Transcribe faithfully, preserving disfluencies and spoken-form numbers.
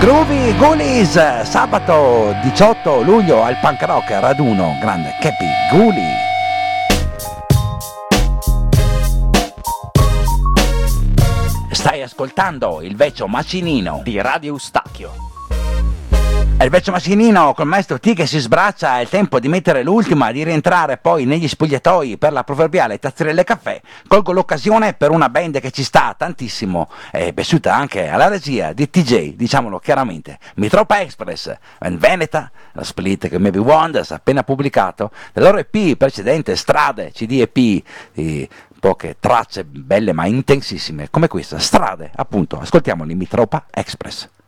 Groovy Ghoulies, sabato diciotto luglio al Punk Rock raduno grande Cappy Ghoulie. Stai ascoltando il vecchio macinino di Radio Eustachio. È il vecchio macinino col maestro T che si sbraccia, è il tempo di mettere l'ultima, di rientrare poi negli spogliatoi per la proverbiale tazzarella caffè. Colgo l'occasione per una band che ci sta tantissimo, è piaciuta anche alla regia di T J, diciamolo chiaramente, Mitropa Express, in Veneta, la split che Maybe Wonders, appena pubblicato, del loro E P precedente, Strade, C D E P, di poche tracce belle ma intensissime, come questa, Strade, appunto, ascoltiamoli, Mitropa Express.